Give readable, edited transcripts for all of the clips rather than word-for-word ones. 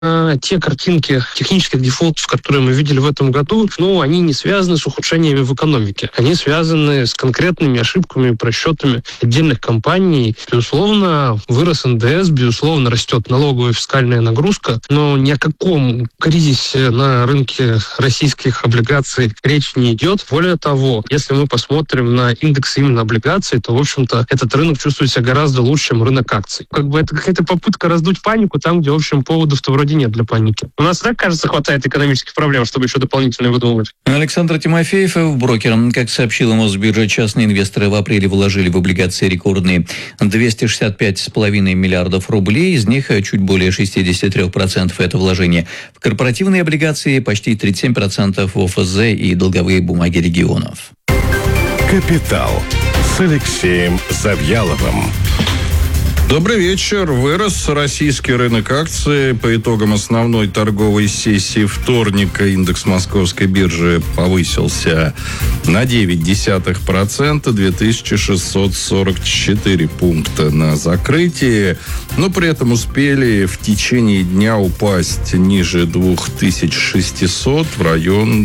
те картинки технических дефолтов, которые мы видели в этом году, они не связаны с ухудшениями в экономике. Они связаны с конкретными ошибками, просчетами отдельных компаний. Безусловно, вырос НДС, безусловно, растет налоговая фискальная нагрузка, но ни о каком кризисе на рынке российских облигаций речь не идет. Более того, если мы посмотрим на индекс именно облигаций, то, в общем-то, этот рынок чувствует себя гораздо лучше, чем рынок акций. Это какая-то попытка раздуть панику там, где, в общем, поводов-то вроде нет для паники. У нас так, кажется, хватает экономических проблем, чтобы еще дополнительно выдумывать. Александр Тимофеев, брокер. Как сообщила Мосбиржа, частные инвесторы в апреле вложили в облигации рекордные 265,5 миллиардов рублей. Из них чуть более 63% это вложения в корпоративные облигации, почти 37% в ОФЗ и долговые бумаги регионов. «Капитал» с Алексеем Завьяловым. Добрый вечер. Вырос российский рынок акций. По итогам основной торговой сессии вторника индекс Московской биржи повысился на 0,9%, 2644 пункта на закрытии. Но при этом успели в течение дня упасть ниже 2600, в район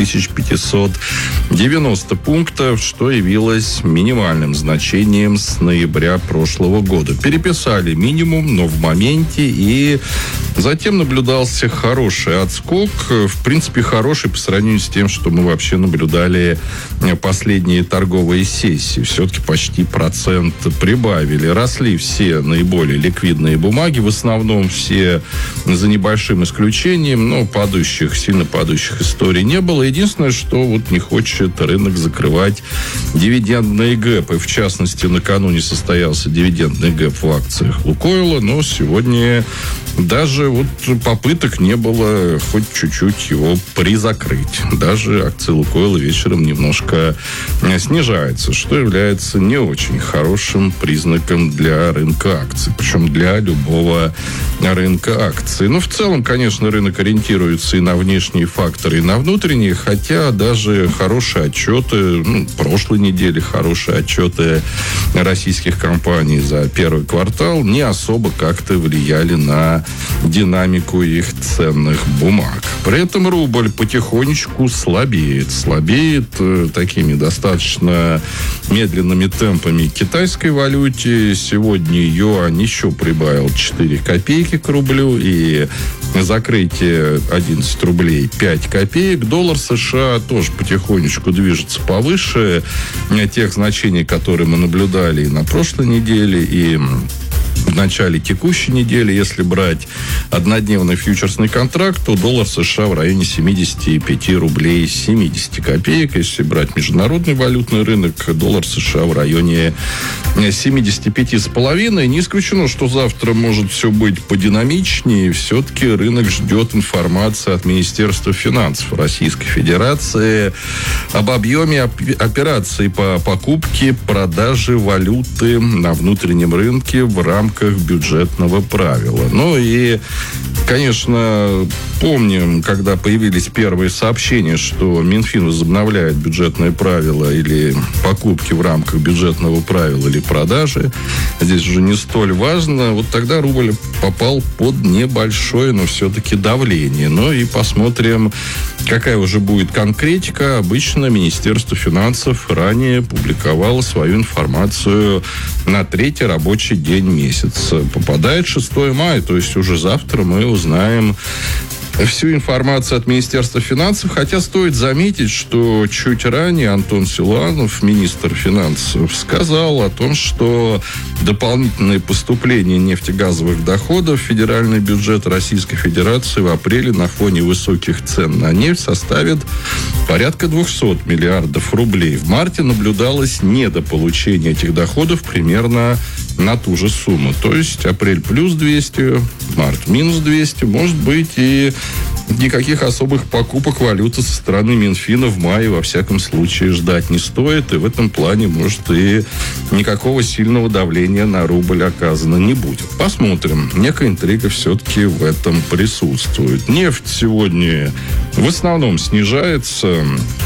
2590 пунктов, что явилось минимальным значением с ноября прошлого года. Переписали минимум, но в моменте, и затем наблюдался хороший отскок, в принципе, хороший по сравнению с тем, что мы вообще наблюдали последние торговые сессии. Все-таки почти процент прибавили. Росли все наиболее ликвидные бумаги, в основном все за небольшим исключением, но сильно падающих историй не было. Единственное, что не хочет рынок закрывать дивидендные гэпы. В частности, накануне состоялся дивидендный гэп в акциях Лукойла, но сегодня даже попыток не было хоть чуть-чуть его призакрыть. Даже акции Лукойла вечером немножко снижаются, что является не очень хорошим признаком для рынка акций, причем для любого рынка акций. В целом, конечно, рынок ориентируется и на внешние факторы, и на внутренние, хотя даже хорошие отчеты, прошлой недели хорошие отчеты российских компаний за первый квартал не особо как-то влияли на динамику их ценных бумаг. При этом рубль потихонечку слабеет. Слабеет такими достаточно медленными темпами китайской валюте. Сегодня юань еще прибавил 4 копейки к рублю, и закрытие 11 рублей 5 копеек. Доллар США тоже потихонечку движется повыше тех значений, которые мы наблюдали и на прошлой неделе, и в начале текущей недели. Если брать однодневный фьючерсный контракт, то доллар США в районе 75 рублей 70 копеек. Если брать международный валютный рынок, доллар США в районе 75,5. Не исключено, что завтра может все быть подинамичнее. Все-таки рынок ждет информации от Министерства финансов Российской Федерации об объеме операций по покупке, продаже валюты на внутреннем рынке в рамках бюджетного правила. И, конечно, помним, когда появились первые сообщения, что Минфин возобновляет бюджетное правило или покупки в рамках бюджетного правила или продажи. Здесь уже не столь важно. Тогда рубль попал под небольшое, но все-таки давление. И посмотрим, какая уже будет конкретика. Обычно Министерство финансов ранее публиковало свою информацию на 3-й рабочий день месяца. Попадает 6 мая, то есть уже завтра мы узнаем всю информацию от Министерства финансов, хотя стоит заметить, что чуть ранее Антон Силуанов, министр финансов, сказал о том, что дополнительные поступления нефтегазовых доходов в федеральный бюджет Российской Федерации в апреле на фоне высоких цен на нефть составит порядка 200 миллиардов рублей. В марте наблюдалось недополучение этих доходов примерно на ту же сумму. То есть апрель плюс 200, март минус 200. Может быть, и никаких особых покупок валюты со стороны Минфина в мае, во всяком случае, ждать не стоит. И в этом плане, может, и никакого сильного давления на рубль оказано не будет. Посмотрим. Некая интрига все-таки в этом присутствует. Нефть сегодня в основном снижается.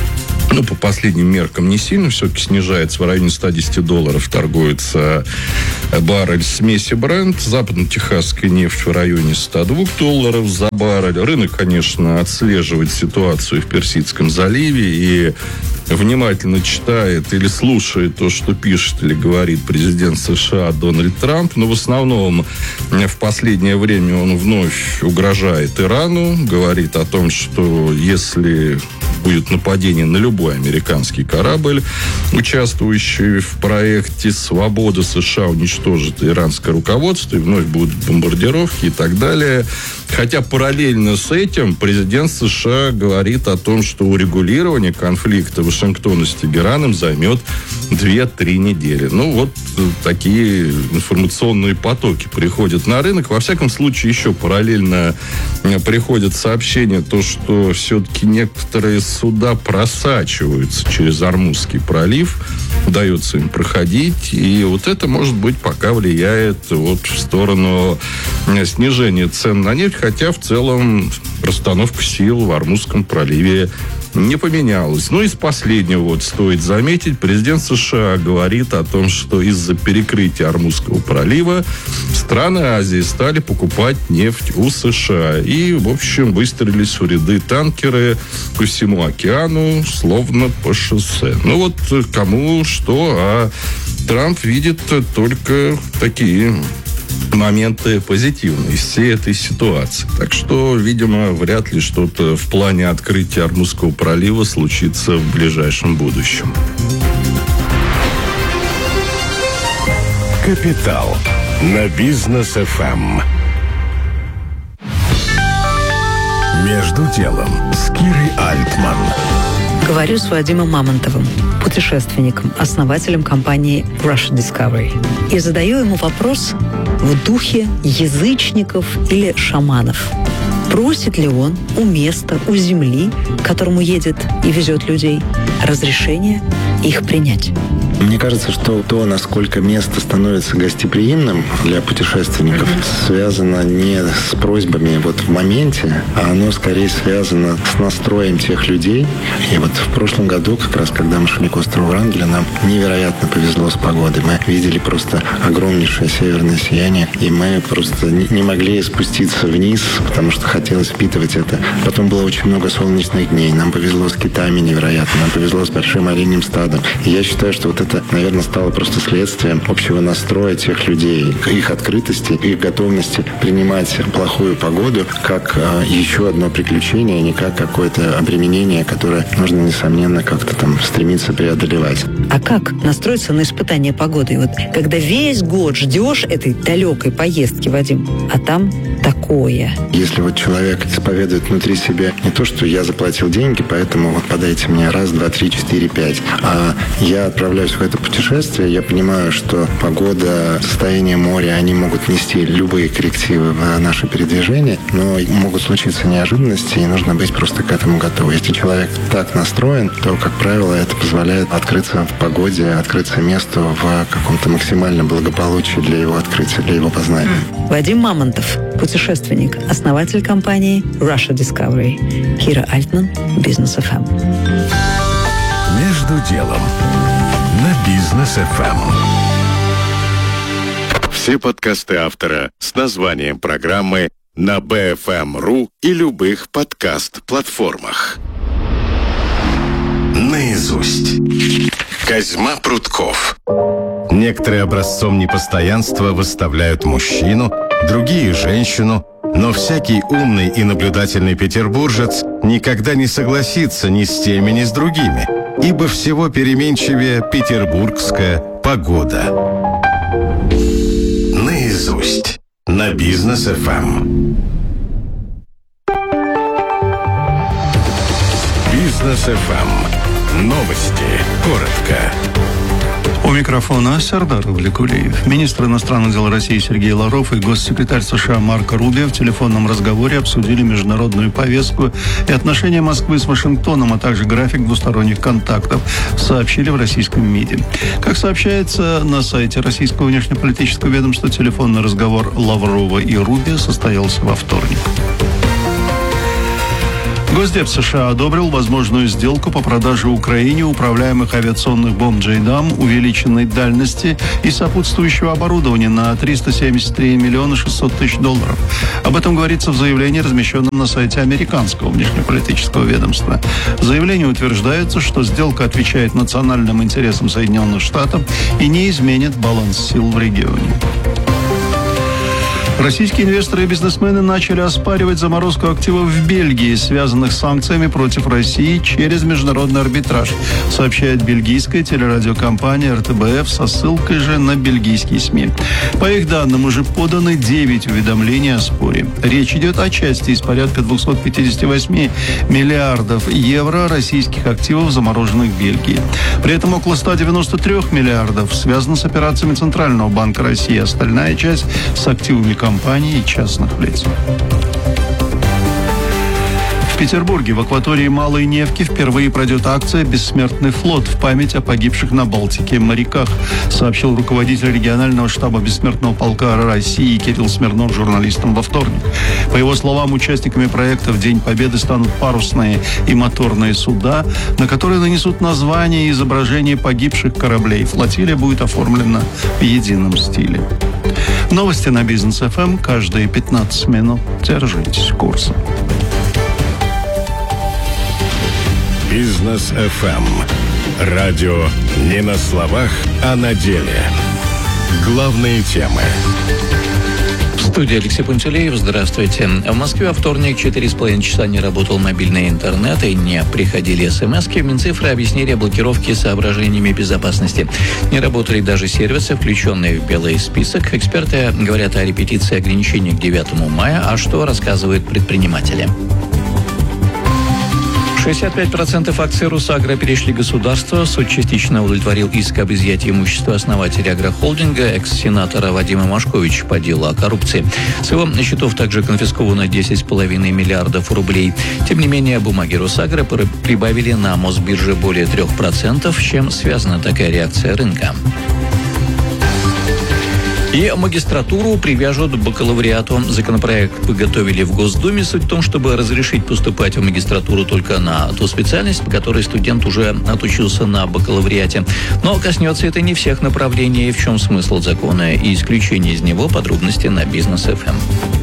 по последним меркам не сильно, все-таки снижается, в районе $110 торгуется баррель смеси Brent. Западно-техасская нефть в районе $102 за баррель. Рынок, конечно, отслеживает ситуацию в Персидском заливе и внимательно читает или слушает то, что пишет или говорит президент США Дональд Трамп. Но в основном в последнее время он вновь угрожает Ирану, говорит о том, что если будет нападение на любой американский корабль, участвующий в проекте «Свобода», США уничтожит иранское руководство, и вновь будут бомбардировки и так далее. Хотя параллельно с этим президент США говорит о том, что урегулирование конфликта Вашингтона с Тегераном займет 2-3 недели. Такие информационные потоки приходят на рынок. Во всяком случае, еще параллельно приходят сообщения, то, что все-таки некоторые суда просачиваются через Ормузский пролив, удается им проходить, и это, может быть, пока влияет в сторону снижения цен на нефть, хотя в целом расстановка сил в Ормузском проливе не поменялось. Из последнего стоит заметить, президент США говорит о том, что из-за перекрытия Ормузского пролива страны Азии стали покупать нефть у США. И, в общем, выстроились в ряды танкеры по всему океану, словно по шоссе. Кому что, а Трамп видит только такие моменты позитивные из всей этой ситуации. Так что, видимо, вряд ли что-то в плане открытия Ормузского пролива случится в ближайшем будущем. «Капитал» на Бизнес ФМ. «Между делом» с Кирой Альтман. Говорю с Вадимом Мамонтовым, путешественником, основателем компании Russia Discovery. И задаю ему вопрос в духе язычников или шаманов. Просит ли он у места, у земли, к которому едет и везет людей, разрешение их принять? Мне кажется, что то, насколько место становится гостеприимным для путешественников, связано не с просьбами в моменте, а оно скорее связано с настроем тех людей. И в прошлом году, как раз когда мы шли к острову Врангеля, нам невероятно повезло с погодой. Мы видели просто огромнейшее северное сияние, и мы просто не могли спуститься вниз, потому что хотелось впитывать это. Потом было очень много солнечных дней. Нам повезло с китами невероятно, нам повезло с большим оленьим стадом. И я считаю, что это, наверное, стало просто следствием общего настроя тех людей, их открытости, их готовности принимать плохую погоду как еще одно приключение, а не как какое-то обременение, которое нужно, несомненно, как-то стремиться преодолевать. А как настроиться на испытание погоды? Когда весь год ждешь этой далекой поездки, Вадим, а там такое. Если человек исповедует внутри себя не то, что я заплатил деньги, поэтому подайте мне 1, 2, 3, 4, 5, а я отправляюсь в это путешествие, я понимаю, что погода, состояние моря, они могут нести любые коррективы в наше передвижение, но могут случиться неожиданности, и нужно быть просто к этому готовым. Если человек так настроен, то, как правило, это позволяет открыться в погоде, открыться месту в каком-то максимальном благополучии для его открытия, для его познания. Вадим Мамонтов, путешественник, основатель компании Russia Discovery. Кира Альтман, Бизнес ФМ. «Между делом» на Бизнес ФМ. Все подкасты автора с названием программы на BFM.ru и любых подкаст-платформах. Наизусть. Козьма Прутков. Некоторые образцом непостоянства выставляют мужчину, другие – женщину, но всякий умный и наблюдательный петербуржец никогда не согласится ни с теми, ни с другими, ибо всего переменчивее петербургская погода. Наизусть. На Бизнес ФМ. Бизнес ФМ. Новости. Коротко. У микрофона Сардар Валикулиев. Министр иностранных дел России Сергей Лавров и госсекретарь США Марко Рубио в телефонном разговоре обсудили международную повестку и отношения Москвы с Вашингтоном, а также график двусторонних контактов, сообщили в российском МИДе. Как сообщается на сайте российского внешнеполитического ведомства, телефонный разговор Лаврова и Рубио состоялся во вторник. Госдеп США одобрил возможную сделку по продаже Украине управляемых авиационных бомб «Джейдам» увеличенной дальности и сопутствующего оборудования на $373 миллиона 600 тысяч. Об этом говорится в заявлении, размещенном на сайте американского внешнеполитического ведомства. В заявлении утверждается, что сделка отвечает национальным интересам Соединенных Штатов и не изменит баланс сил в регионе. Российские инвесторы и бизнесмены начали оспаривать заморозку активов в Бельгии, связанных с санкциями против России через международный арбитраж, сообщает бельгийская телерадиокомпания РТБФ со ссылкой же на бельгийские СМИ. По их данным, уже поданы 9 уведомлений о споре. Речь идет о части из порядка 258 миллиардов евро российских активов, замороженных в Бельгии. При этом около 193 миллиардов связано с операциями Центрального банка России, остальная часть с активами компаний и частных лиц. В Петербурге в акватории Малой Невки впервые пройдет акция «Бессмертный флот» в память о погибших на Балтике моряках, сообщил руководитель регионального штаба Бессмертного полка России Кирилл Смирнов журналистам во вторник. По его словам, участниками проекта в День Победы станут парусные и моторные суда, на которые нанесут названия и изображения погибших кораблей. Флотилия будет оформлена в едином стиле. Новости на Бизнес ФМ каждые 15 минут. Держитесь курса. Бизнес ФМ. Радио не на словах, а на деле. Главные темы. В студии Алексей Пантелеев. Здравствуйте. В Москве во вторник 4,5 часа не работал мобильный интернет и не приходили смски. В Минцифры объяснили блокировки соображениями безопасности. Не работали даже сервисы, включенные в белый список. Эксперты говорят о репетиции ограничений к 9 мая. А что рассказывают предприниматели? 65% акций «Русагро» перешли государству. Суд частично удовлетворил иск об изъятии имущества основателя агрохолдинга, экс-сенатора Вадима Машковича по делу о коррупции. С его счетов также конфисковано 10,5 миллиардов рублей. Тем не менее, бумаги «Русагро» прибавили на Мосбирже более 3%, с чем связана такая реакция рынка. И магистратуру привяжут к бакалавриату. Законопроект подготовили в Госдуме. Суть в том, чтобы разрешить поступать в магистратуру только на ту специальность, по которой студент уже отучился на бакалавриате. Но коснется это не всех направлений. В чем смысл закона и исключение из него, подробности на Бизнес ФМ.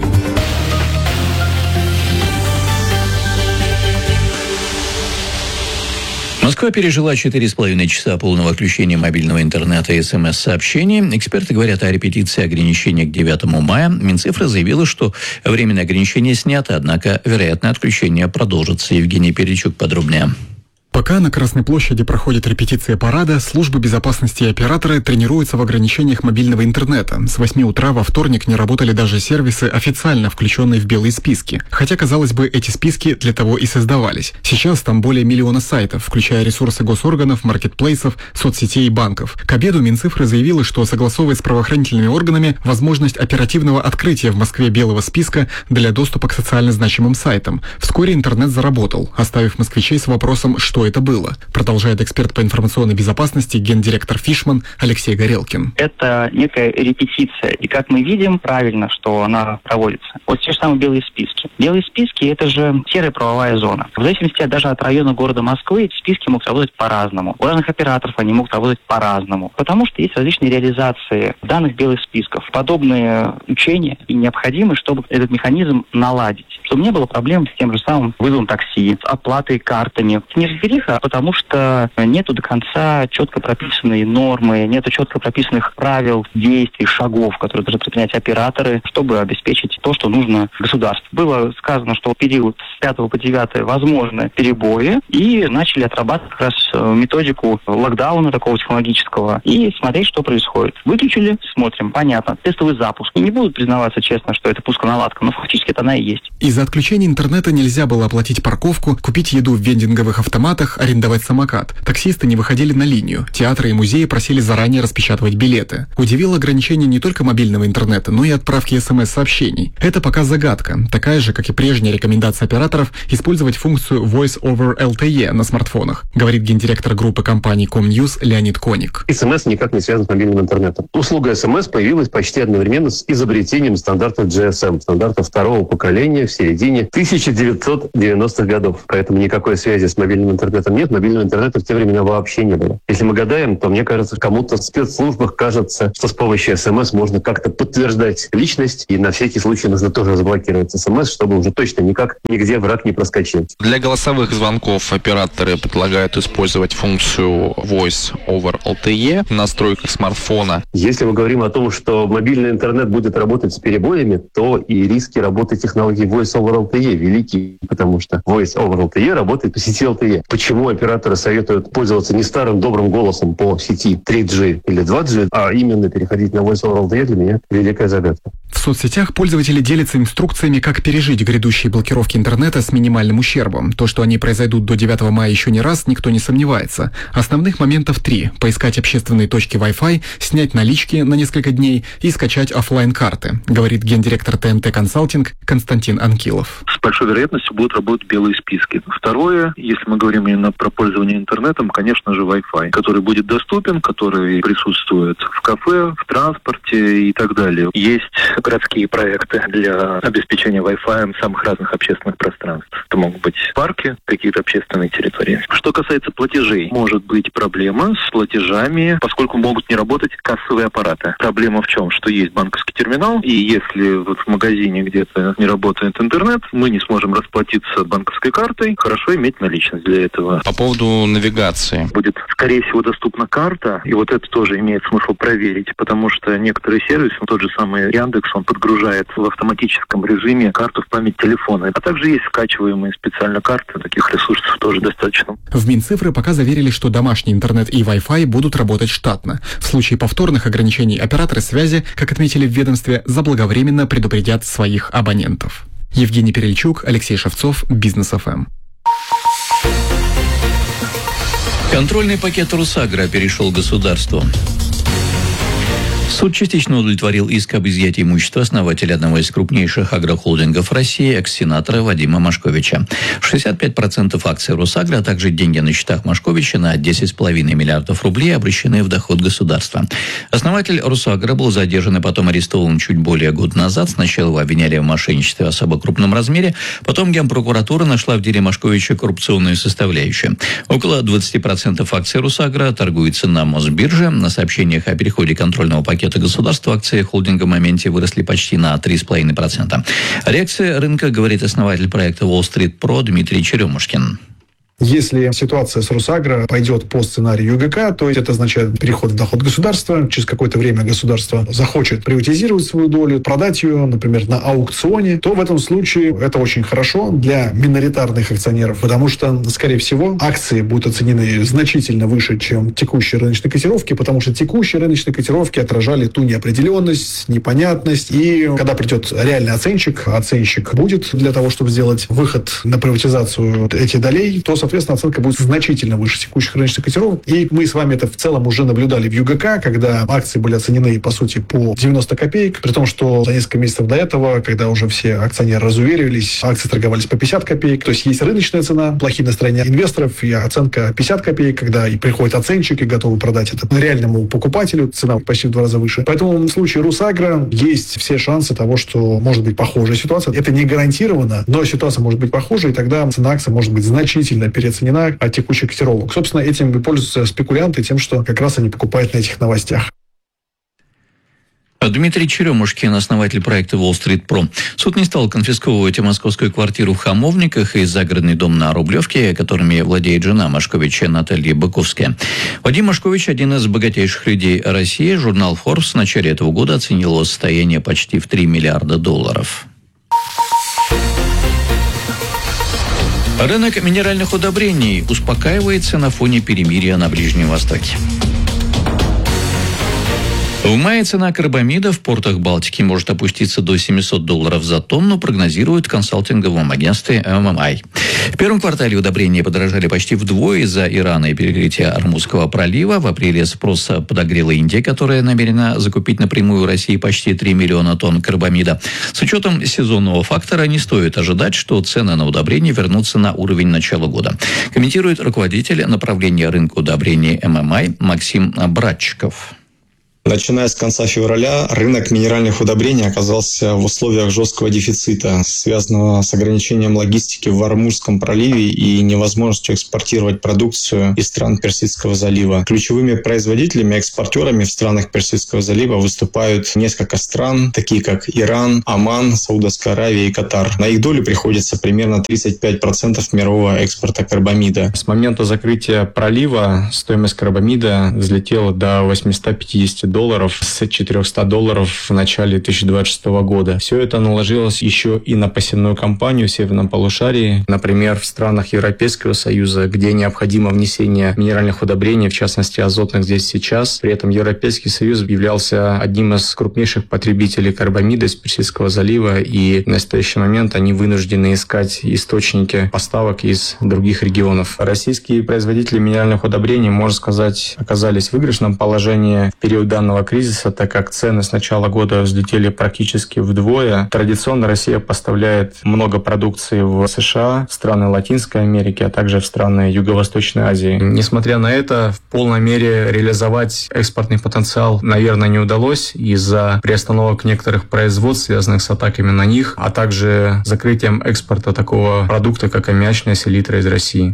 Москва пережила 4,5 часа полного отключения мобильного интернета и СМС-сообщений. Эксперты говорят о репетиции ограничения к 9 мая. Минцифра заявила, что временное ограничение снято, однако вероятно отключение продолжится. Евгений Перечук подробнее. Пока на Красной площади проходит репетиция парада, службы безопасности и операторы тренируются в ограничениях мобильного интернета. С 8 утра во вторник не работали даже сервисы, официально включенные в белые списки. Хотя, казалось бы, эти списки для того и создавались. Сейчас там более миллиона сайтов, включая ресурсы госорганов, маркетплейсов, соцсетей и банков. К обеду Минцифра заявила, что согласовывает с правоохранительными органами возможность оперативного открытия в Москве белого списка для доступа к социально значимым сайтам. Вскоре интернет заработал, оставив москвичей с вопросом, что это было, продолжает эксперт по информационной безопасности, гендиректор Фишман Алексей Горелкин. Это некая репетиция, и как мы видим, правильно, что она проводится. Вот те же самые белые списки. Белые списки – это же серая правовая зона. В зависимости даже от района города Москвы эти списки могут работать по-разному. У разных операторов они могут работать по-разному, потому что есть различные реализации данных белых списков. Подобные учения и необходимы, чтобы этот механизм наладить, чтобы не было проблем с тем же самым вызовом такси, с оплатой картами. Не разбериха, потому что нету до конца четко прописанной нормы, нету четко прописанных правил, действий, шагов, которые должны предпринять операторы, чтобы обеспечить то, что нужно государству. Было сказано, что в период с 5 по 9 возможны перебои, и начали отрабатывать как раз методику локдауна такого технологического и смотреть, что происходит. Выключили, смотрим, понятно, тестовый запуск. И не будут признаваться честно, что это пусконаладка, но фактически это она и есть. Из-за отключения интернета нельзя было оплатить парковку, купить еду в вендинговых автоматах, билетах арендовать самокат. Таксисты не выходили на линию. Театры и музеи просили заранее распечатывать билеты. Удивило ограничение не только мобильного интернета, но и отправки СМС-сообщений. Это пока загадка. Такая же, как и прежняя рекомендация операторов, использовать функцию Voice over LTE на смартфонах, говорит гендиректор группы компаний Comnews Леонид Коник. СМС никак не связан с мобильным интернетом. Услуга СМС появилась почти одновременно с изобретением стандарта GSM, стандарта второго поколения в середине 1990-х годов. Поэтому никакой связи с мобильным интернетом нет. Мобильного интернета в те времена вообще не было. Если мы гадаем, то, мне кажется, кому-то в спецслужбах кажется, что с помощью СМС можно как-то подтверждать личность, и на всякий случай нужно тоже заблокировать СМС, чтобы уже точно никак нигде враг не проскочил. Для голосовых звонков операторы предлагают использовать функцию Voice over LTE в настройках смартфона. Если мы говорим о том, что мобильный интернет будет работать с перебоями, то и риски работы технологии Voice over LTE велики, потому что Voice over LTE работает по сети LTE. Почему операторы советуют пользоваться не старым добрым голосом по сети 3G или 2G, а именно переходить на Voice over LTE, для меня великая загадка. В соцсетях пользователи делятся инструкциями, как пережить грядущие блокировки интернета с минимальным ущербом. То, что они произойдут до 9 мая еще не раз, никто не сомневается. Основных моментов 3. Поискать общественные точки Wi-Fi, снять налички на несколько дней и скачать офлайн-карты, говорит гендиректор ТНТ Консалтинг Константин Анкилов. С большой вероятностью будут работать белые списки. Второе, если мы говорим именно про пользование интернетом, конечно же, Wi-Fi, который будет доступен, который присутствует в кафе, в транспорте и так далее. Есть городские проекты для обеспечения Wi-Fi в самых разных общественных пространствах. Это могут быть парки, какие-то общественные территории. Что касается платежей, может быть проблема с платежами, поскольку могут не работать кассовые аппараты. Проблема в чем? Что есть банковский терминал, и если вот в магазине где-то не работает интернет, мы не сможем расплатиться банковской картой, хорошо иметь наличность для этого. По поводу навигации. Будет, скорее всего, доступна карта, и вот это тоже имеет смысл проверить, потому что некоторые сервисы, тот же самый Яндекс, он подгружает в автоматическом режиме карту в память телефона. А также есть скачиваемые специально карты, таких ресурсов тоже достаточно. В Минцифры пока заверили, что домашний интернет и Wi-Fi будут работать штатно. В случае повторных ограничений операторы связи, как отметили в ведомстве, заблаговременно предупредят своих абонентов. Евгений Перельчук, Алексей Шевцов, Бизнес ФМ. Контрольный пакет Русагра перешел к государству. Суд частично удовлетворил иск об изъятии имущества основателя одного из крупнейших агрохолдингов России, экс-сенатора Вадима Машковича. 65% акций Русагра, а также деньги на счетах Машковича на 10,5 миллиардов рублей обращены в доход государства. Основатель Русагра был задержан и потом арестован чуть более года назад. Сначала его обвиняли в мошенничестве в особо крупном размере, потом Генпрокуратура нашла в деле Машковича коррупционную составляющую. Около 20% акций Русагра торгуется на Мосбирже. На сообщениях о переходе контрольного пакета государства акции холдинга в моменте выросли почти на 3,5%. Реакция рынка, говорит основатель проекта Wall Street Pro Дмитрий Черемушкин. Если ситуация с Русагро пойдет по сценарию ЮГК, то это означает переход в доход государства. Через какое-то время государство захочет приватизировать свою долю, продать ее, например, на аукционе, то в этом случае это очень хорошо для миноритарных акционеров, потому что, скорее всего, акции будут оценены значительно выше, чем текущие рыночные котировки, потому что текущие рыночные котировки отражали ту неопределенность, непонятность. И когда придет реальный оценщик будет для того, чтобы сделать выход на приватизацию этих долей, то, соответственно, оценка будет значительно выше текущих рыночных котировок. И мы с вами это в целом уже наблюдали в ЮГК, когда акции были оценены, по сути, по 90 копеек, при том, что за несколько месяцев до этого, когда уже все акционеры разуверились, акции торговались по 50 копеек. То есть есть рыночная цена, плохие настроения инвесторов, и оценка 50 копеек, когда и приходит оценщик и готовы продать это реальному покупателю, цена почти в 2 раза выше. Поэтому в случае Русагро есть все шансы того, что может быть похожая ситуация. Это не гарантированно, но ситуация может быть похожей, и тогда цена акции может быть значительно переоценена от текущих котировок. Собственно, этим и пользуются спекулянты тем, что как раз они покупают на этих новостях. Дмитрий Черемушкин, основатель проекта Wall Street Pro. Суд не стал конфисковывать московскую квартиру в Хамовниках и загородный дом на Рублевке, которыми владеет жена Машковича Наталья Быковская. Вадим Машкович – один из богатейших людей России. Журнал Forbes в начале этого года оценил его состояние почти в $3 миллиарда. Рынок минеральных удобрений успокаивается на фоне перемирия на Ближнем Востоке. В мае цена карбамида в портах Балтики может опуститься до $700 за тонну, прогнозирует в консалтинговом агентстве MMI. В первом квартале удобрения подорожали почти вдвое из-за Ирана и перекрытия Ормузского пролива. В апреле спрос подогрела Индия, которая намерена закупить напрямую у России почти 3 миллиона тонн карбамида. С учетом сезонного фактора не стоит ожидать, что цены на удобрения вернутся на уровень начала года. Комментирует руководитель направления рынка удобрений MMI Максим Братчиков. Начиная с конца февраля рынок минеральных удобрений оказался в условиях жесткого дефицита, связанного с ограничением логистики в Ормузском проливе и невозможностью экспортировать продукцию из стран Персидского залива. Ключевыми производителями и экспортерами в странах Персидского залива выступают несколько стран, такие как Иран, Оман, Саудовская Аравия и Катар. На их долю приходится примерно 35% мирового экспорта карбамида. С момента закрытия пролива стоимость карбамида взлетела до $850 с $400 в начале 2026 года. Все это наложилось еще и на посевную кампанию в северном полушарии. Например, в странах Европейского Союза, где необходимо внесение минеральных удобрений, в частности азотных здесь сейчас. При этом Европейский Союз являлся одним из крупнейших потребителей карбамида из Персидского залива, и в настоящий момент они вынуждены искать источники поставок из других регионов. Российские производители минеральных удобрений, можно сказать, оказались в выигрышном положении в период данного кризиса, так как цены с начала года взлетели практически вдвое. Традиционно Россия поставляет много продукции в США, в страны Латинской Америки, а также в страны Юго-Восточной Азии. Несмотря на это, в полной мере реализовать экспортный потенциал, наверное, не удалось из-за приостановок некоторых производств, связанных с атаками на них, а также закрытием экспорта такого продукта, как аммиачная селитра из России.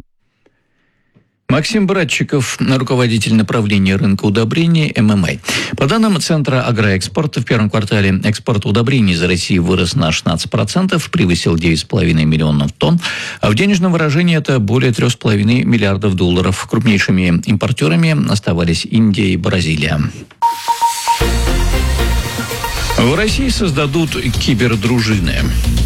Максим Братчиков, руководитель направления рынка удобрений ММА. По данным Центра агроэкспорта, в первом квартале экспорт удобрений из России вырос на 16%, превысил 9,5 миллионов тонн, а в денежном выражении это более $3,5 миллиардов. Крупнейшими импортерами оставались Индия и Бразилия. В России создадут кибердружины.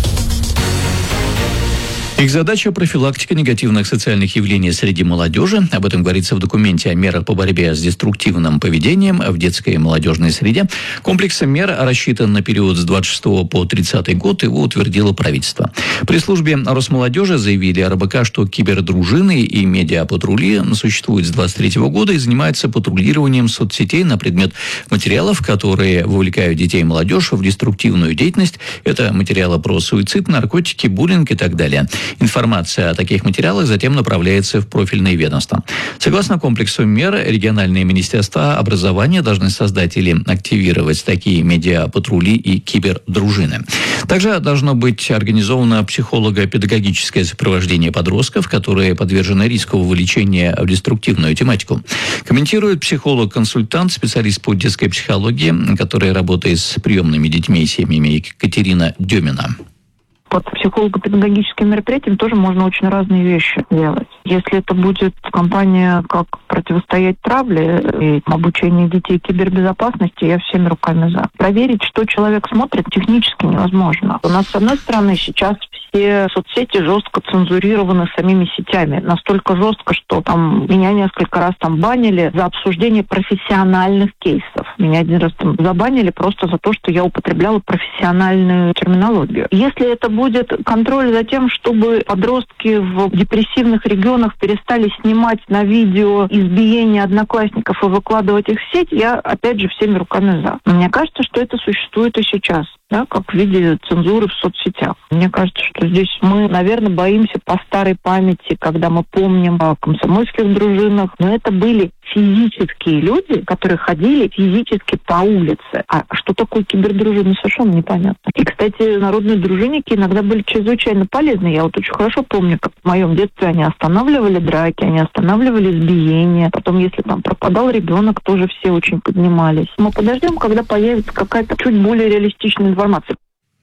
Их задача – профилактика негативных социальных явлений среди молодежи. Об этом говорится в документе о мерах по борьбе с деструктивным поведением в детской и молодежной среде. Комплекс мер рассчитан на период с 26 по 30 год. Его утвердило правительство. При службе Росмолодежи заявили РБК, что кибердружины и медиапатрули существуют с 23 года и занимаются патрулированием соцсетей на предмет материалов, которые вовлекают детей и молодежь в деструктивную деятельность. Это материалы про суицид, наркотики, буллинг и так далее. Информация о таких материалах затем направляется в профильные ведомства. Согласно комплексу мер, региональные министерства образования должны создать или активировать такие медиапатрули и кибердружины. Также должно быть организовано психолого-педагогическое сопровождение подростков, которые подвержены риску вовлечения в деструктивную тематику. Комментирует психолог-консультант, специалист по детской психологии, который работает с приемными детьми и семьями, Екатерина Демина. Под психолого-педагогическим мероприятием тоже можно очень разные вещи делать. Если это будет кампания «Как противостоять травле» и обучение детей кибербезопасности, я всеми руками за. Проверить, что человек смотрит, технически невозможно. У нас, с одной стороны, сейчас все соцсети жестко цензурированы самими сетями. Настолько жестко, что там меня несколько раз там банили за обсуждение профессиональных кейсов. Меня один раз там забанили просто за то, что я употребляла профессиональную терминологию. Если это будет контроль за тем, чтобы подростки в депрессивных регионах перестали снимать на видео избиения одноклассников и выкладывать их в сеть, я, опять же, всеми руками за. Мне кажется, что это существует и сейчас, да, как в виде цензуры в соцсетях. Мне кажется, что здесь мы, наверное, боимся по старой памяти, когда мы помним о комсомольских дружинах, но это были физические люди, которые ходили физически по улице. А что такое кибердружины, совершенно непонятно. И, кстати, народные дружинники иногда были чрезвычайно полезны. Я вот очень хорошо помню, как в моем детстве они останавливали драки, они останавливали избиения. Потом, если там пропадал ребенок, тоже все очень поднимались. Мы подождем, когда появится какая-то чуть более реалистичная информация.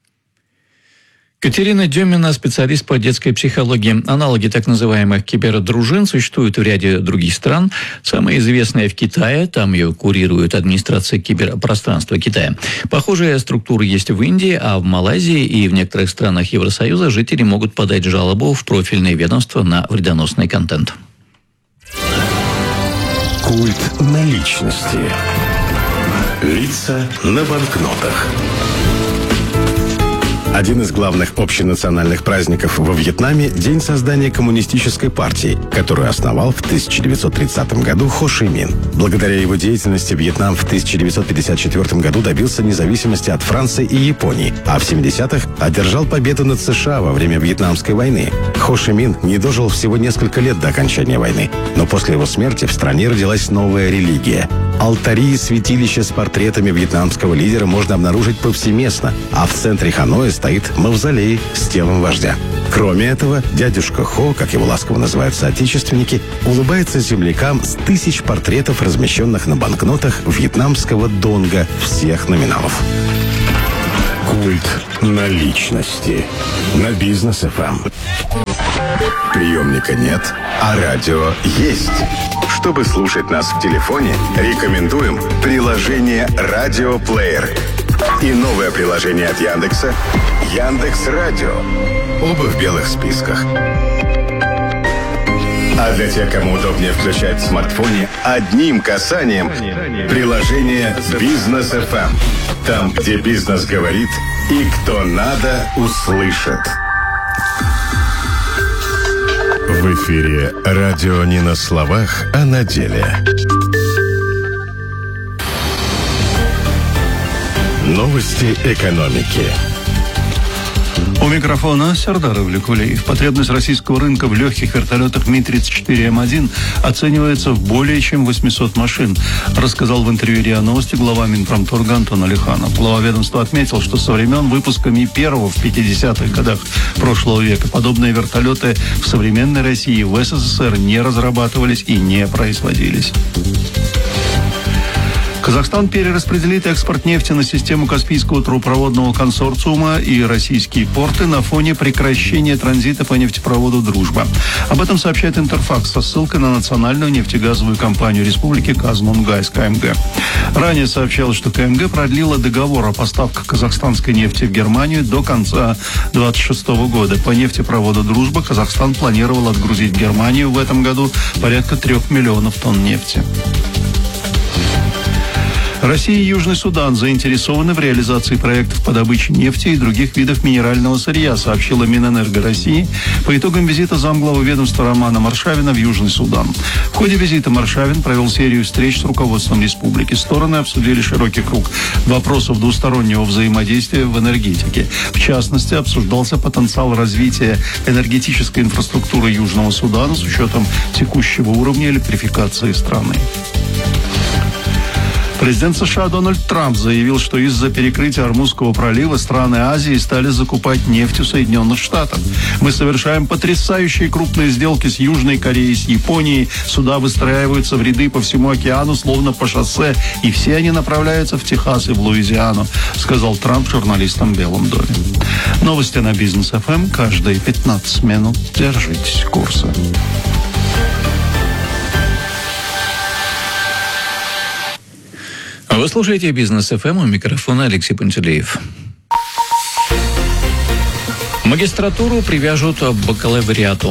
Катерина Демина, специалист по детской психологии. Аналоги так называемых кибердружин существуют в ряде других стран. Самая известная в Китае, там ее курирует администрация киберпространства Китая. Похожая структура есть в Индии, а в Малайзии и в некоторых странах Евросоюза жители могут подать жалобу в профильные ведомства на вредоносный контент. Культ наличности. Лица на банкнотах. Один из главных общенациональных праздников во Вьетнаме – день создания коммунистической партии, которую основал в 1930 году Хо Ши Мин. Благодаря его деятельности Вьетнам в 1954 году добился независимости от Франции и Японии, а в 70-х одержал победу над США во время Вьетнамской войны. Хо Ши Мин не дожил всего несколько лет до окончания войны, но после его смерти в стране родилась новая религия. Алтари и святилища с портретами вьетнамского лидера можно обнаружить повсеместно, а в центре Ханоя стоит мавзолей с телом вождя. Кроме этого, дядюшка Хо, как его ласково называют соотечественники, улыбается землякам с тысяч портретов, размещенных на банкнотах вьетнамского донга всех номиналов. Культ наличности на Бизнес ФМ. Приемника нет, а радио есть. Чтобы слушать нас в телефоне, рекомендуем приложение «Радиоплеер» и новое приложение от Яндекса «Яндекс.Радио». Оба в белых списках. А для тех, кому удобнее включать в смартфоне одним касанием приложение «Бизнес ФМ». Там, где бизнес говорит и кто надо, услышит. В эфире радио не на словах, а на деле. Новости экономики. У микрофона Сардар Ивликулеев. Потребность российского рынка в легких вертолетах Ми-34М1 оценивается в более чем 800 машин, рассказал в интервью РИА Новости глава Минпромторга Антон Алиханов. Глава ведомства отметил, что со времен выпуска Ми-1 в 50-х годах прошлого века подобные вертолеты в современной России и в СССР не разрабатывались и не производились. Казахстан перераспределит экспорт нефти на систему Каспийского трубопроводного консорциума и российские порты на фоне прекращения транзита по нефтепроводу «Дружба». Об этом сообщает Интерфакс со ссылкой на национальную нефтегазовую компанию республики «Казмунгайс» КМГ. Ранее сообщалось, что КМГ продлила договор о поставках казахстанской нефти в Германию до конца 2026 года. По нефтепроводу «Дружба» Казахстан планировал отгрузить в Германию в этом году порядка 3 миллионов тонн нефти. Россия и Южный Судан заинтересованы в реализации проектов по добыче нефти и других видов минерального сырья, сообщила Минэнерго России по итогам визита замглавы ведомства Романа Маршавина в Южный Судан. В ходе визита Маршавин провел серию встреч с руководством республики. Стороны обсудили широкий круг вопросов двустороннего взаимодействия в энергетике. В частности, обсуждался потенциал развития энергетической инфраструктуры Южного Судана с учетом текущего уровня электрификации страны. Президент США Дональд Трамп заявил, что из-за перекрытия Ормузского пролива страны Азии стали закупать нефть у Соединенных Штатов. Мы совершаем потрясающие крупные сделки с Южной Кореей, с Японией. Суда выстраиваются в ряды по всему океану, словно по шоссе, и все они направляются в Техас и в Луизиану, сказал Трамп журналистам в Белом доме. Новости на Бизнес ФМ каждые 15 минут. Держитесь курса. Вы слушаете Бизнес ФМ, у микрофона Алексей Пантелеев. Магистратуру привяжут к бакалавриату.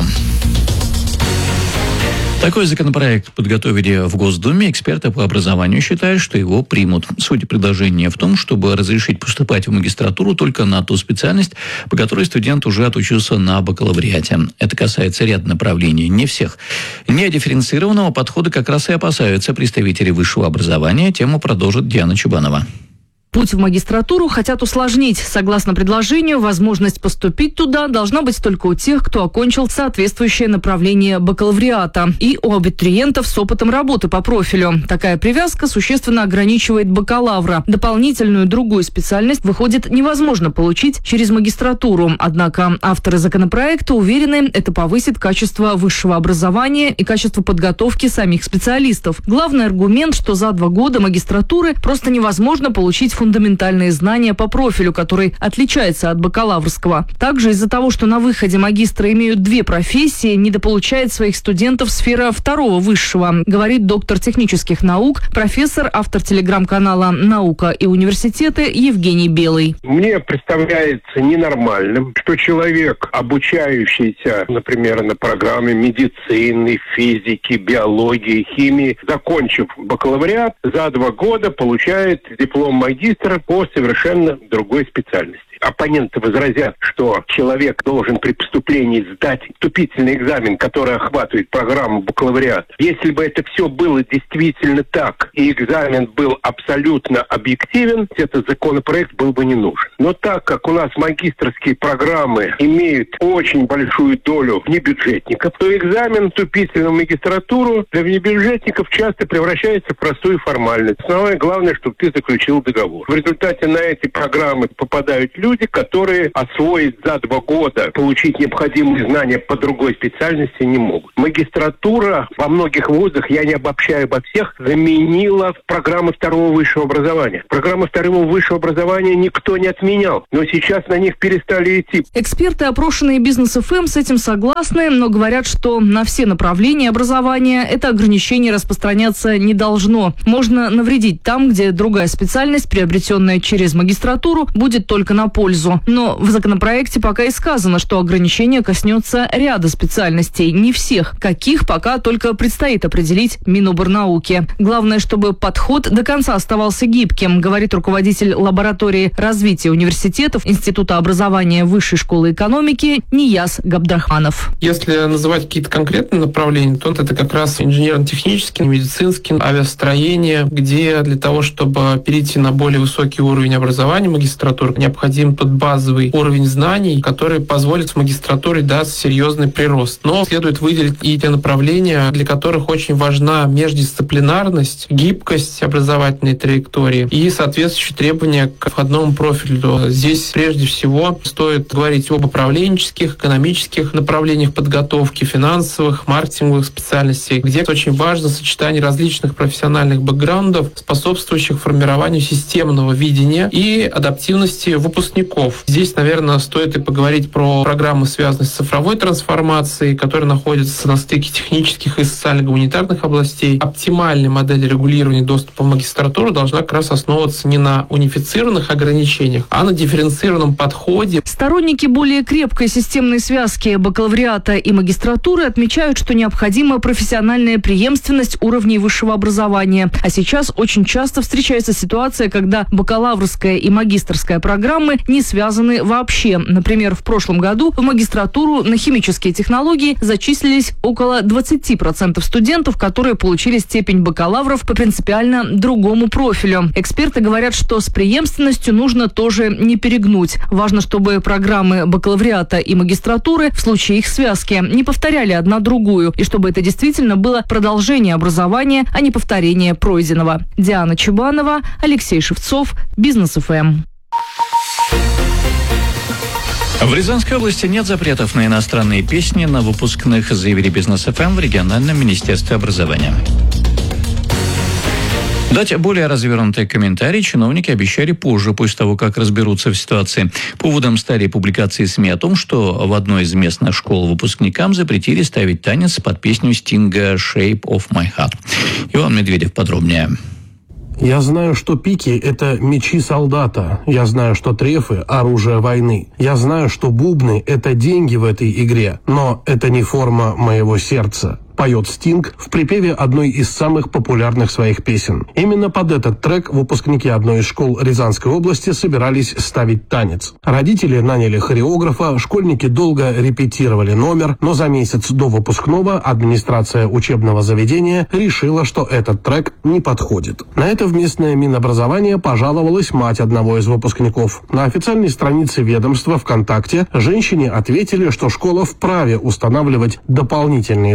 Такой законопроект подготовили в Госдуме. Эксперты по образованию считают, что его примут. Суть предложения в том, чтобы разрешить поступать в магистратуру только на ту специальность, по которой студент уже отучился на бакалавриате. Это касается ряда направлений, не всех. Недифференцированного подхода как раз и опасаются представители высшего образования. Тему продолжит Диана Чубанова. Путь в магистратуру хотят усложнить. Согласно предложению, возможность поступить туда должна быть только у тех, кто окончил соответствующее направление бакалавриата, и у абитуриентов с опытом работы по профилю. Такая привязка существенно ограничивает бакалавра. Дополнительную другую специальность, выходит, невозможно получить через магистратуру. Однако авторы законопроекта уверены, это повысит качество высшего образования и качество подготовки самих специалистов. Главный аргумент, что за 2 года магистратуры просто невозможно получить фундаментальные знания по профилю, который отличается от бакалаврского. Также из-за того, что на выходе магистры имеют 2 профессии, недополучает своих студентов сфера второго высшего, говорит доктор технических наук, профессор, автор телеграм-канала «Наука и университеты» Евгений Белый. Мне представляется ненормальным, что человек, обучающийся, например, на программе медицины, физики, биологии, химии, закончив бакалавриат, за 2 года получает диплом магистра по совершенно другой специальности. Оппоненты возразят, что человек должен при поступлении сдать вступительный экзамен, который охватывает программу бакалавриат. Если бы это все было действительно так, и экзамен был абсолютно объективен, этот законопроект был бы не нужен. Но так как у нас магистерские программы имеют очень большую долю внебюджетников, то экзамен вступительного в магистратуру для внебюджетников часто превращается в простую формальность. Самое главное, чтобы ты заключил договор. В результате на эти программы попадают люди, которые освоить за 2 года, получить необходимые знания по другой специальности не могут. Магистратура во многих вузах, я не обобщаю обо всех, заменила программы второго высшего образования. Программы второго высшего образования никто не отменял, но сейчас на них перестали идти. Эксперты, опрошенные Бизнес ФМ, с этим согласны, но говорят, что на все направления образования это ограничение распространяться не должно. Можно навредить там, где другая специальность, приобретенная через магистратуру, будет только на пользу. Но в законопроекте пока и сказано, что ограничение коснется ряда специальностей, не всех. Каких пока только предстоит определить Миноборнауки. Главное, чтобы подход до конца оставался гибким, говорит руководитель лаборатории развития университетов Института образования Высшей школы экономики Нияз Габдрахманов. Если называть какие-то конкретные направления, то это как раз инженерно-технический, медицинский, авиастроение, где для того, чтобы перейти на более высокий уровень образования магистратуры, необходим тот базовый уровень знаний, который позволит в магистратуре даст серьезный прирост. Но следует выделить и те направления, для которых очень важна междисциплинарность, гибкость образовательной траектории и соответствующие требования к входному профилю. Здесь прежде всего стоит говорить об управленческих, экономических направлениях подготовки, финансовых, маркетинговых специальностей, где очень важно сочетание различных профессиональных бэкграундов, способствующих формированию системного видения и адаптивности выпускников. Здесь, наверное, стоит и поговорить про программы, связанные с цифровой трансформацией, которые находятся на стыке технических и социально-гуманитарных областей. Оптимальная модель регулирования доступа в магистратуру должна как раз основываться не на унифицированных ограничениях, а на дифференцированном подходе. Сторонники более крепкой системной связки бакалавриата и магистратуры отмечают, что необходима профессиональная преемственность уровней высшего образования. А сейчас очень часто встречается ситуация, когда бакалаврская и магистерская программы не связаны вообще. Например, в прошлом году в магистратуру на химические технологии зачислились около 20% студентов, которые получили степень бакалавров по принципиально другому профилю. Эксперты говорят, что с преемственностью нужно тоже не перегнуть. Важно, чтобы программы бакалавриата и магистратуры в случае их связки не повторяли одна другую, и чтобы это действительно было продолжение образования, а не повторение пройденного. Диана Чебанова, Алексей Шевцов, Бизнес ФМ. В Рязанской области нет запретов на иностранные песни на выпускных, заявили Бизнес ФМ в региональном министерстве образования. Дать более развернутый комментарий чиновники обещали позже, после того, как разберутся в ситуации. Поводом стали публикации СМИ о том, что в одной из местных школ выпускникам запретили ставить танец под песню Стинга «Shape of My Heart». Иван Медведев подробнее. Я знаю, что пики – это мечи солдата. Я знаю, что трефы – оружие войны. Я знаю, что бубны – это деньги в этой игре. Но это не форма моего сердца. Поет Стинг в припеве одной из самых популярных своих песен. Именно под этот трек выпускники одной из школ Рязанской области собирались ставить танец. Родители наняли хореографа, школьники долго репетировали номер, но за месяц до выпускного администрация учебного заведения решила, что этот трек не подходит. На это в местное Минобразование пожаловалась мать одного из выпускников. На официальной странице ведомства ВКонтакте женщине ответили, что школа вправе устанавливать дополнительные требования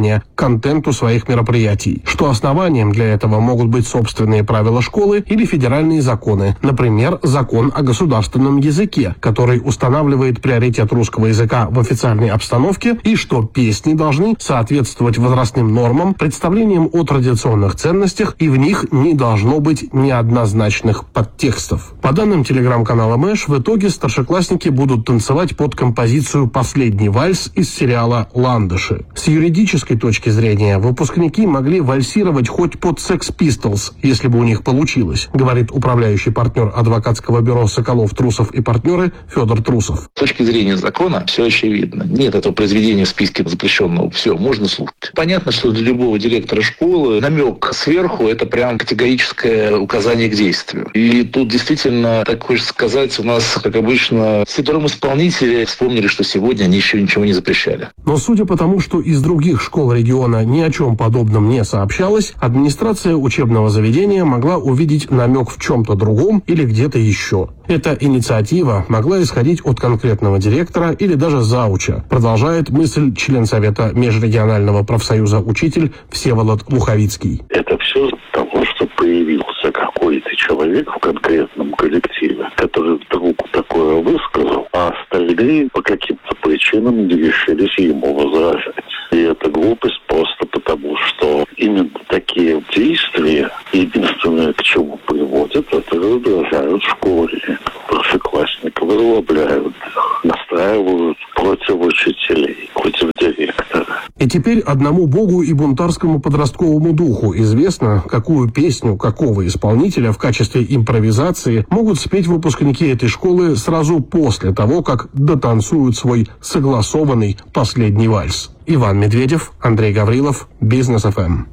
требования к контенту своих мероприятий, что основанием для этого могут быть собственные правила школы или федеральные законы, например, закон о государственном языке, который устанавливает приоритет русского языка в официальной обстановке и что песни должны соответствовать возрастным нормам, представлениям о традиционных ценностях, и в них не должно быть неоднозначных подтекстов. По данным телеграм-канала Мэш, в итоге старшеклассники будут танцевать под композицию «Последний вальс» из сериала «Ландыши». С юридической точки зрения, выпускники могли вальсировать хоть под Sex Pistols, если бы у них получилось, говорит управляющий партнер адвокатского бюро «Соколов, Трусов и партнеры» Федор Трусов. С точки зрения закона все очевидно. Нет этого произведения в списке запрещенного. Все, можно слушать. Понятно, что для любого директора школы намек сверху – это прям категорическое указание к действию. И тут действительно, так хочется сказать, у нас, как обычно, все трое исполнители вспомнили, что сегодня они еще ничего не запрещали. Но судя по тому, что из других школ региона ни о чем подобном не сообщалось, администрация учебного заведения могла увидеть намек в чем-то другом или где-то еще. Эта инициатива могла исходить от конкретного директора или даже зауча, продолжает мысль член Совета межрегионального профсоюза «Учитель» Всеволод Луховицкий. Это все от того, что появился какой-то человек в конкретном коллективе, который вдруг такое высказал, а остальные по каким-то причинам не решились ему возражать. И это глупость просто потому, что именно такие действия, единственное, к чему приводят, это раздражают школьников, старшеклассников, разлобляют их, настраивают против учителей, против директора. И теперь одному богу и бунтарскому подростковому духу известно, какую песню какого исполнителя в качестве импровизации могут спеть выпускники этой школы сразу после того, как дотанцуют свой согласованный последний вальс. Иван Медведев, Андрей Гаврилов, Бизнес ФМ.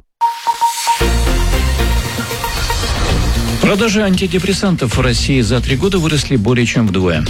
Продажи антидепрессантов в России за 3 года выросли более чем вдвое.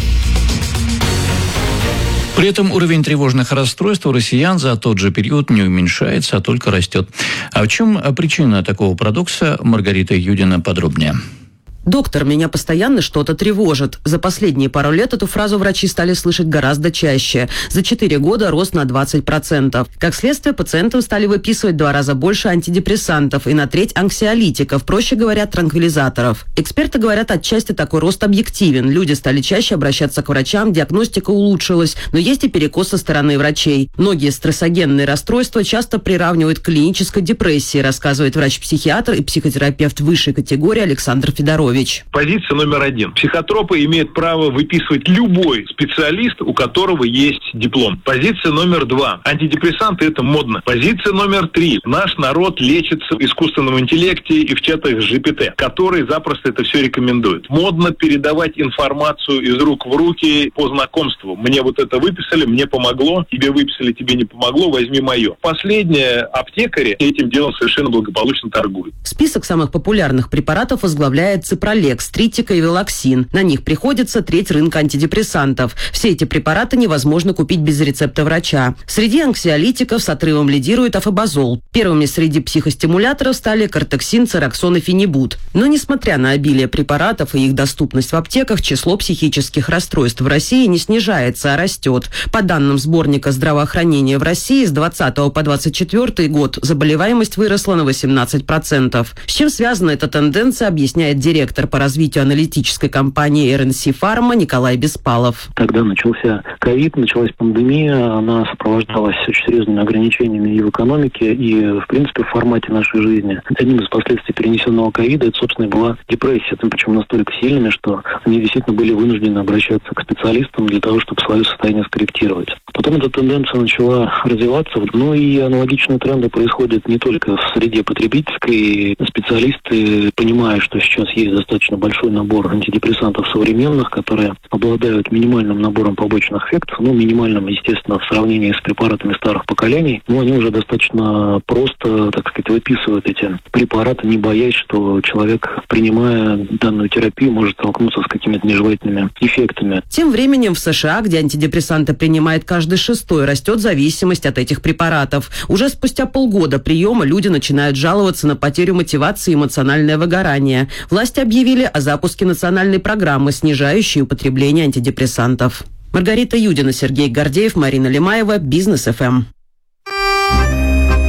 При этом уровень тревожных расстройств у россиян за тот же период не уменьшается, а только растет. А в чем причина такого парадокса, Маргарита Юдина подробнее. «Доктор, меня постоянно что-то тревожит». За последние пару лет эту фразу врачи стали слышать гораздо чаще. За 4 года рост на 20%. Как следствие, пациентам стали выписывать в 2 раза больше антидепрессантов и на треть анксиолитиков, проще говоря, транквилизаторов. Эксперты говорят, отчасти такой рост объективен. Люди стали чаще обращаться к врачам, диагностика улучшилась, но есть и перекос со стороны врачей. Многие стрессогенные расстройства часто приравнивают к клинической депрессии, рассказывает врач-психиатр и психотерапевт высшей категории Александр Федорович. Позиция номер 1. Психотропы имеют право выписывать любой специалист, у которого есть диплом. Позиция номер 2. Антидепрессанты – это модно. Позиция номер 3. Наш народ лечится в искусственном интеллекте и в чатах GPT, которые запросто это все рекомендуют. Модно передавать информацию из рук в руки по знакомству. Мне вот это выписали, мне помогло, тебе выписали, тебе не помогло, возьми мое. Последние аптекари этим делом совершенно благополучно торгуют. Список самых популярных препаратов возглавляет Ципролекс, Тритика и Велоксин. На них приходится треть рынка антидепрессантов. Все эти препараты невозможно купить без рецепта врача. Среди анксиолитиков с отрывом лидирует афобазол. Первыми среди психостимуляторов стали кортексин, цероксон и фенибут. Но несмотря на обилие препаратов и их доступность в аптеках, число психических расстройств в России не снижается, а растет. По данным сборника здравоохранения в России с 20 по 24 год заболеваемость выросла на 18%. С чем связана эта тенденция, объясняет директор по развитию аналитической компании РНС Фарма Николай Беспалов. Когда начался ковид, началась пандемия, она сопровождалась очень серьезными ограничениями и в экономике, и, в принципе, в формате нашей жизни. Одним из последствий перенесенного ковида, это, собственно, была депрессия, причем настолько сильными, что они действительно были вынуждены обращаться к специалистам для того, чтобы свое состояние скорректировать. Потом эта тенденция начала развиваться, но и аналогичные тренды происходят не только в среде потребительской. Специалисты, понимая, что сейчас есть достаточно большой набор антидепрессантов современных, которые обладают минимальным набором побочных эффектов, минимальным, естественно, в сравнении с препаратами старых поколений, но они уже достаточно просто, так сказать, выписывают эти препараты, не боясь, что человек, принимая данную терапию, может столкнуться с какими-то нежелательными эффектами. Тем временем в США, где антидепрессанты принимает каждый 6-й, растет зависимость от этих препаратов. Уже спустя полгода приема люди начинают жаловаться на потерю мотивации и эмоциональное выгорание. Власти объявили о запуске национальной программы, снижающей употребление антидепрессантов. Маргарита Юдина, Сергей Гордеев, Марина Лемаева, Бизнес ФМ.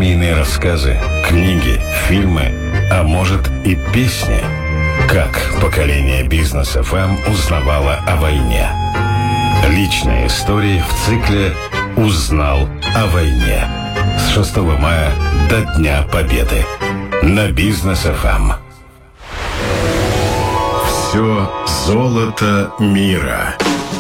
семейные рассказы, книги, фильмы, а может и песни. Как поколение Бизнес ФМ узнавало о войне. Личные истории в цикле «Узнал о войне». С 6 мая до Дня Победы. На Бизнес ФМ. Все золото мира.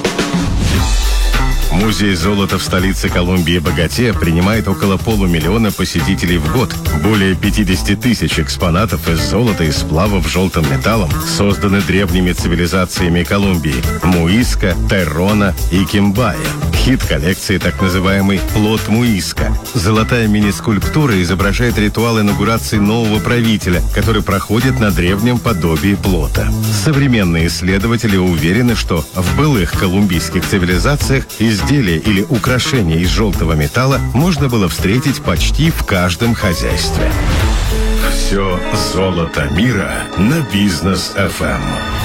Музей золота в столице Колумбии Боготе принимает около 500 000 посетителей в год. Более 50 тысяч экспонатов из золота и сплавов желтым металлом созданы древними цивилизациями Колумбии – Муиско, Террона и Кимбая. Хит коллекции так называемый «Плот Муиско». Золотая мини-скульптура изображает ритуал инаугурации нового правителя, который проходит на древнем подобии плота. Современные исследователи уверены, что в былых колумбийских цивилизациях изделия или украшения из желтого металла можно было встретить почти в каждом хозяйстве. Все золото мира на Бизнес ФМ.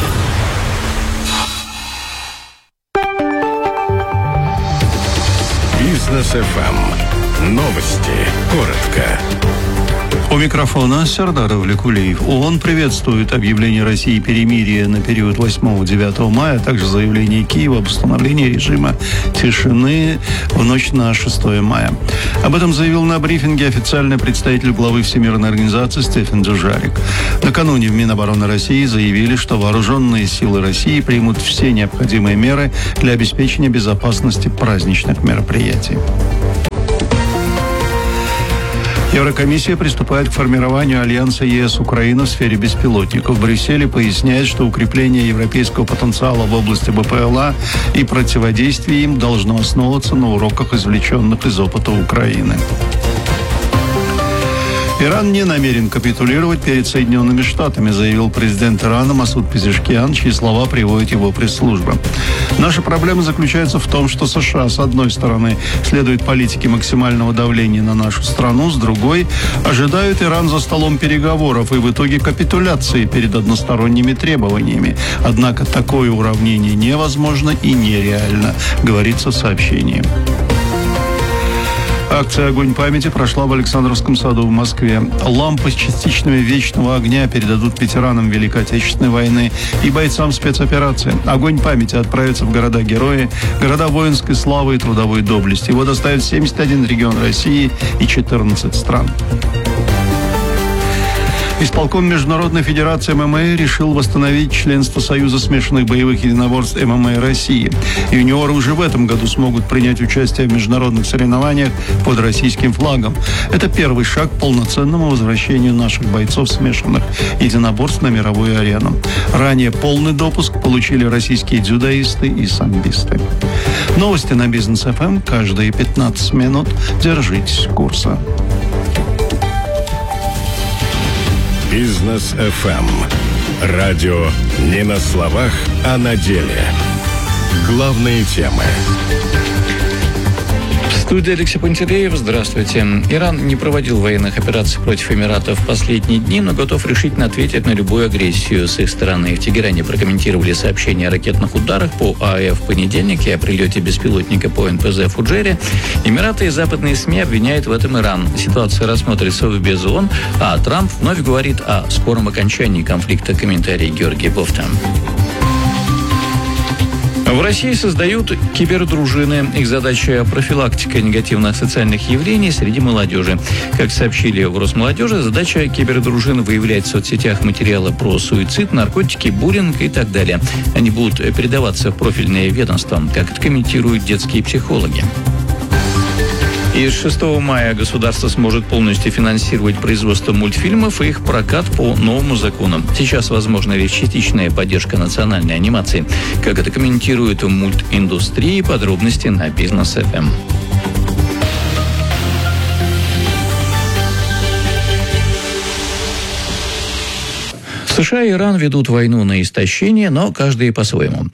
Бизнес ФМ. Новости. Коротко. У микрофона Сердар Влекулиев. ООН приветствует объявление России перемирия на период 8-9 мая, а также заявление Киева об установлении режима тишины в ночь на 6 мая. Об этом заявил на брифинге официальный представитель главы Всемирной организации Стефан Дужарик. Накануне в Минобороны России заявили, что вооруженные силы России примут все необходимые меры для обеспечения безопасности праздничных мероприятий. Еврокомиссия приступает к формированию альянса ЕС-Украина в сфере беспилотников. В Брюсселе поясняет, что укрепление европейского потенциала в области БПЛА и противодействие им должно основываться на уроках, извлеченных из опыта Украины. Иран не намерен капитулировать перед Соединенными Штатами, заявил президент Ирана Масуд Пезешкиан, чьи слова приводит его пресс-служба. Наша проблема заключается в том, что США, с одной стороны, следует политике максимального давления на нашу страну, с другой, ожидают Иран за столом переговоров и в итоге капитуляции перед односторонними требованиями. Однако такое уравнение невозможно и нереально, говорится в сообщении. Акция «Огонь памяти» прошла в Александровском саду в Москве. Лампы с частичными вечного огня передадут ветеранам Великой Отечественной войны и бойцам спецоперации. «Огонь памяти» отправится в города-герои, города воинской славы и трудовой доблести. Его доставят в 71 регион России и 14 стран. Исполком Международной Федерации ММА решил восстановить членство Союза смешанных боевых единоборств ММА России. Юниоры уже в этом году смогут принять участие в международных соревнованиях под российским флагом. Это первый шаг к полноценному возвращению наших бойцов смешанных единоборств на мировую арену. Ранее полный допуск получили российские дзюдоисты и самбисты. Новости на Бизнес ФМ каждые 15 минут. Держитесь курса. Бизнес ФМ. Радио не на словах, а на деле. Главные темы. В студии Алексей Пантелеев. Здравствуйте. Иран не проводил военных операций против Эмиратов в последние дни, но готов решительно ответить на любую агрессию с их стороны. В Тегеране прокомментировали сообщения о ракетных ударах по АЭФ в понедельник и о прилете беспилотника по НПЗ в Фуджере. Эмираты и западные СМИ обвиняют в этом Иран. Ситуация рассмотрится в без ООН, а Трамп вновь говорит о скором окончании конфликта. Комментарий Георгия Бофта. В России создают кибердружины. Их задача – профилактика негативных социальных явлений среди молодежи. Как сообщили в Росмолодежи, задача кибердружин – выявлять в соцсетях материалы про суицид, наркотики, буллинг и так далее. Они будут передаваться в профильные ведомства, как это комментируют детские психологи. И с 6 мая государство сможет полностью финансировать производство мультфильмов и их прокат по новому закону. Сейчас возможна лишь частичная поддержка национальной анимации. Как это комментируют в мультиндустрии, подробности на Бизнес ФМ. США и Иран ведут войну на истощение, но каждый по-своему.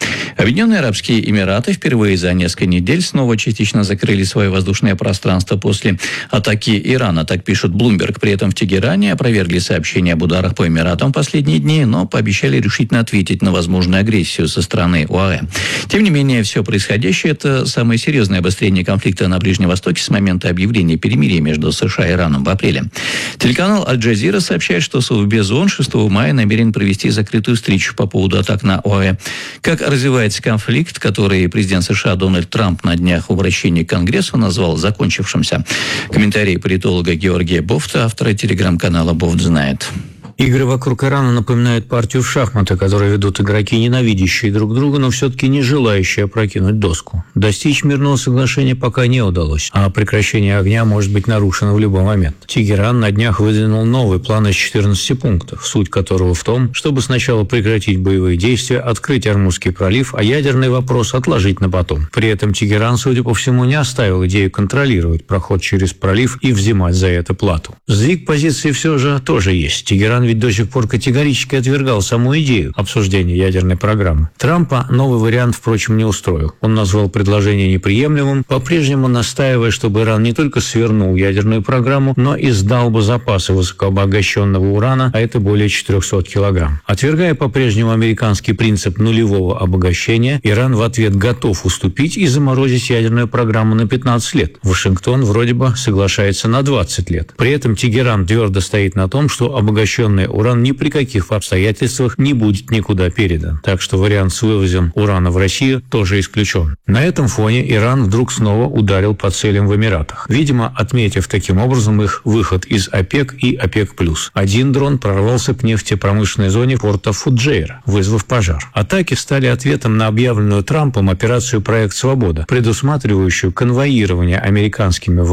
Объединенные Арабские Эмираты впервые за несколько недель снова частично закрыли свое воздушное пространство после атаки Ирана, так пишет Bloomberg. При этом в Тегеране опровергли сообщения об ударах по Эмиратам в последние дни, но пообещали решительно ответить на возможную агрессию со стороны ОАЭ. Тем не менее, все происходящее – это самое серьезное обострение конфликта на Ближнем Востоке с момента объявления перемирия между США и Ираном в апреле. Телеканал Аль-Джазира сообщает, что Совбез ООН 6 мая намерен провести закрытую встречу по поводу атак на ОАЭ. Как развивается конфликт, который президент США Дональд Трамп на днях в обращении к Конгрессу назвал закончившимся? Комментарий политолога Георгия Бофта, автора телеграм-канала «Бофт знает». Игры вокруг Ирана напоминают партию в шахматы, которые ведут игроки, ненавидящие друг друга, но все-таки не желающие опрокинуть доску. Достичь мирного соглашения пока не удалось, а прекращение огня может быть нарушено в любой момент. Тегеран на днях выдвинул новый план из 14 пунктов, суть которого в том, чтобы сначала прекратить боевые действия, открыть Ормузский пролив, а ядерный вопрос отложить на потом. При этом Тегеран, судя по всему, не оставил идею контролировать проход через пролив и взимать за это плату. Сдвиг позиции все же тоже есть. Тегеран ведь до сих пор категорически отвергал саму идею обсуждения ядерной программы. Трампа новый вариант, впрочем, не устроил. Он назвал предложение неприемлемым, по-прежнему настаивая, чтобы Иран не только свернул ядерную программу, но и сдал бы запасы высокообогащенного урана, а это более 400 килограмм. Отвергая по-прежнему американский принцип нулевого обогащения, Иран в ответ готов уступить и заморозить ядерную программу на 15 лет. Вашингтон вроде бы соглашается на 20 лет. При этом Тегеран твердо стоит на том, что обогащенный уран ни при каких обстоятельствах не будет никуда передан. Так что вариант с вывозом урана в Россию тоже исключен. На этом фоне Иран вдруг снова ударил по целям в Эмиратах, видимо, отметив таким образом их выход из ОПЕК и ОПЕК+. Один дрон прорвался к нефтепромышленной зоне порта Фуджейра, вызвав пожар. Атаки стали ответом на объявленную Трампом операцию «Проект Свобода», предусматривающую конвоирование американскими